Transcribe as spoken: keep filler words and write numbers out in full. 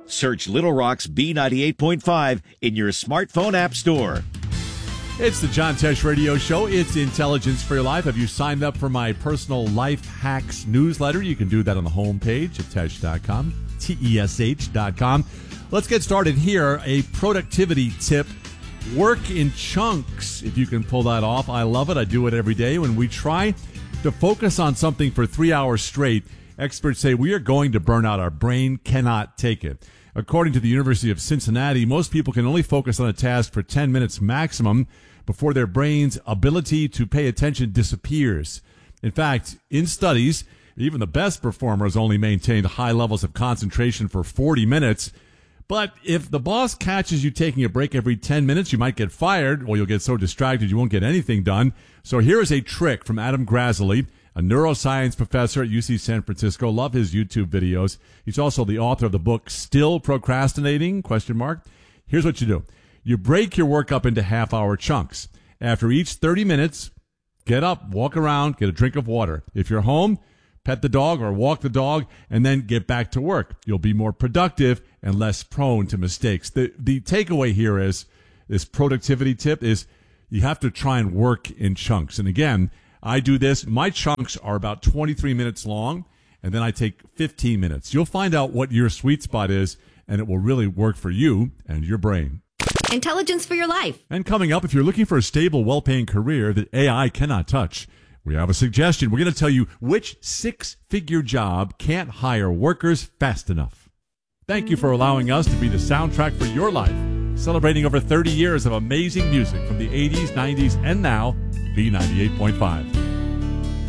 Search Little Rock's B ninety-eight point five in your smartphone app store. It's the John Tesh Radio Show. It's Intelligence for Your Life. Have you signed up for my personal life hacks newsletter? You can do that on the homepage at tesh dot com, T E S H dot com. Let's get started here. A productivity tip. Work in chunks. If you can pull that off, I love it. I do it every day. When we try to focus on something for three hours straight, experts say we are going to burn out. Our brain cannot take it. According to the University of Cincinnati, most people can only focus on a task for ten minutes maximum before their brain's ability to pay attention disappears. In fact, in studies, even the best performers only maintained high levels of concentration for forty minutes. But if the boss catches you taking a break every ten minutes, you might get fired, or you'll get so distracted you won't get anything done. So here is a trick from Adam Grassily, a neuroscience professor at U C San Francisco. Love his YouTube videos. He's also the author of the book Still Procrastinating? Question mark. Here's what you do. You break your work up into half-hour chunks. After each thirty minutes, get up, walk around, get a drink of water. If you're home, pet the dog or walk the dog, and then get back to work. You'll be more productive and less prone to mistakes. The the takeaway here is, this productivity tip is, you have to try and work in chunks. And again, I do this. My chunks are about twenty-three minutes long, and then I take fifteen minutes. You'll find out what your sweet spot is, and it will really work for you and your brain. Intelligence for Your Life. And coming up, if you're looking for a stable, well-paying career that A I cannot touch, we have a suggestion. We're going to tell you which six-figure job can't hire workers fast enough. Thank you for allowing us to be the soundtrack for your life, celebrating over thirty years of amazing music from the eighties, nineties, and now B ninety-eight point five.